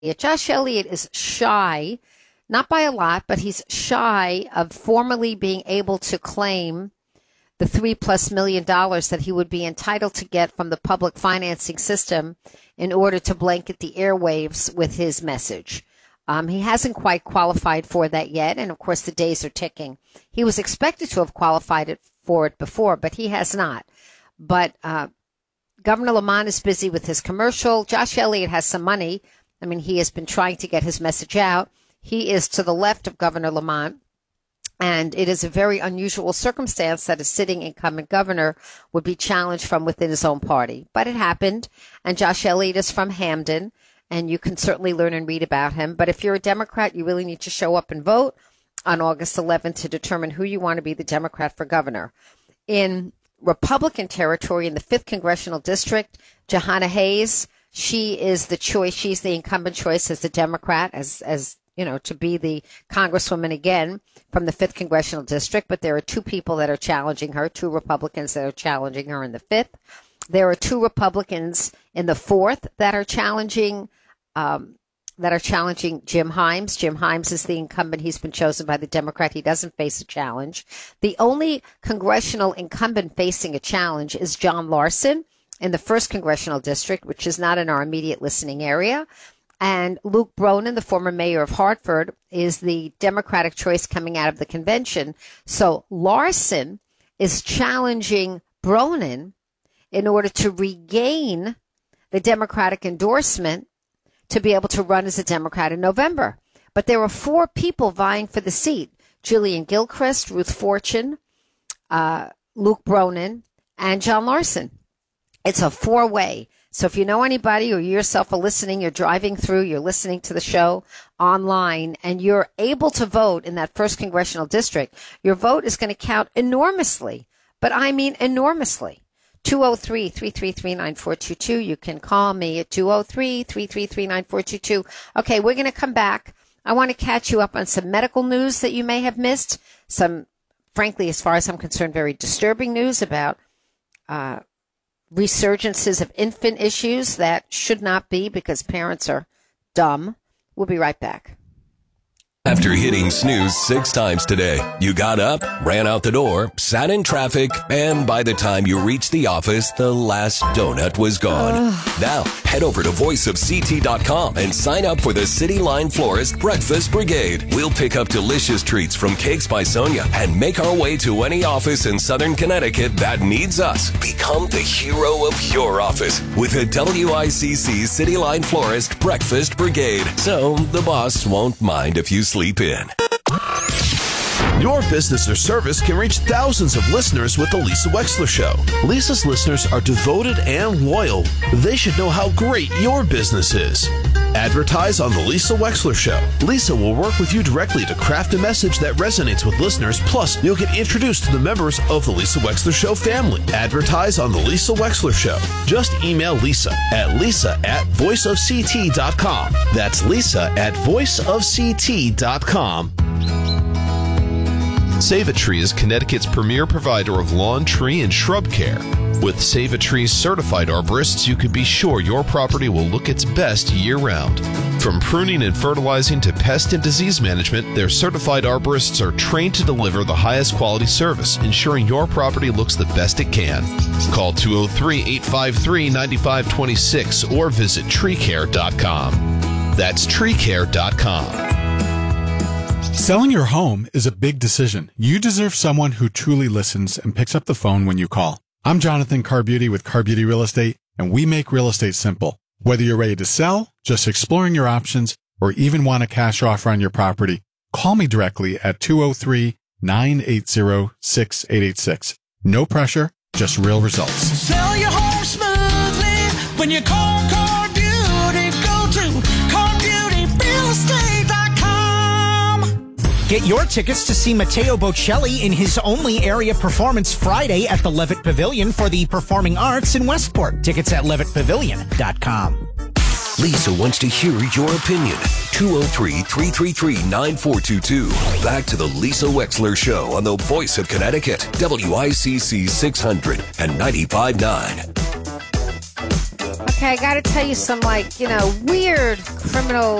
Josh Elliott is shy, not by a lot, but he's shy of formally being able to claim the $3+ million that he would be entitled to get from the public financing system in order to blanket the airwaves with his message. He hasn't quite qualified for that yet, and of course the days are ticking. He was expected to have qualified for it before, but he has not. But Governor Lamont is busy with his commercial. Josh Elliott has some money. I mean, he has been trying to get his message out. He is to the left of Governor Lamont, and it is a very unusual circumstance that a sitting incumbent governor would be challenged from within his own party. But it happened, and Josh Elliott is from Hamden, and you can certainly learn and read about him. But if you're a Democrat, you really need to show up and vote on August 11th to determine who you want to be the Democrat for governor. In Republican territory in the 5th Congressional District, Jahana Hayes, she is the choice. She's the incumbent choice as the Democrat, as you know, to be the congresswoman again from the 5th Congressional District. But there are two people that are challenging her, two Republicans that are challenging her in the 5th. There are two Republicans in the 4th that are challenging Jim Himes. Jim Himes is the incumbent. He's been chosen by the Democrat. He doesn't face a challenge. The only congressional incumbent facing a challenge is John Larson in the 1st Congressional District, which is not in our immediate listening area. And Luke Bronin, the former mayor of Hartford, is the Democratic choice coming out of the convention. So Larson is challenging Bronin in order to regain the Democratic endorsement to be able to run as a Democrat in November. But there are 4 people vying for the seat: Jillian Gilchrist, Ruth Fortune, Luke Bronin, and John Larson. It's a 4-way. So if you know anybody or you yourself are listening, you're driving through, you're listening to the show online, and you're able to vote in that 1st Congressional District, your vote is going to count enormously. But I mean enormously. 203-333-9422. You can call me at 203-333-9422. Okay, we're going to come back. I want to catch you up on some medical news that you may have missed. Some, frankly, as far as I'm concerned, very disturbing news about resurgences of infant issues that should not be because parents are dumb. We'll be right back. After hitting snooze 6 times today, you got up, ran out the door, sat in traffic, and by the time you reached the office, the last donut was gone. Now, head over to voiceofct.com and sign up for the City Line Florist Breakfast Brigade. We'll pick up delicious treats from Cakes by Sonia and make our way to any office in Southern Connecticut that needs us. Become the hero of your office with a WICC City Line Florist Breakfast Brigade. So the boss won't mind if you sleep in. Your business or service can reach thousands of listeners with The Lisa Wexler Show. Lisa's listeners are devoted and loyal. They should know how great your business is. Advertise on The Lisa Wexler Show. Lisa will work with you directly to craft a message that resonates with listeners. Plus, you'll get introduced to the members of The Lisa Wexler Show family. Advertise on The Lisa Wexler Show. Just email Lisa at voiceofct.com. That's Lisa at voiceofct.com. Save-A-Tree is Connecticut's premier provider of lawn, tree, and shrub care. With Save-A-Tree's certified arborists, you can be sure your property will look its best year-round. From pruning and fertilizing to pest and disease management, their certified arborists are trained to deliver the highest quality service, ensuring your property looks the best it can. Call 203-853-9526 or visit treecare.com. That's treecare.com. Selling your home is a big decision. You deserve someone who truly listens and picks up the phone when you call. I'm Jonathan Carbeauty with Carbeauty Real Estate, and we make real estate simple. Whether you're ready to sell, just exploring your options, or even want a cash offer on your property, call me directly at 203-980-6886. No pressure, just real results. Sell your home smoothly when you call Carbeauty. Go to CarbeautyRealEstate.com. Get your tickets to see Matteo Bocelli in his only area performance Friday at the Levitt Pavilion for the Performing Arts in Westport. Tickets at levittpavilion.com. Lisa wants to hear your opinion. 203-333-9422. Back to the Lisa Wexler Show on the Voice of Connecticut, WICC 600 and 95.9. Okay, I got to tell you some, weird criminal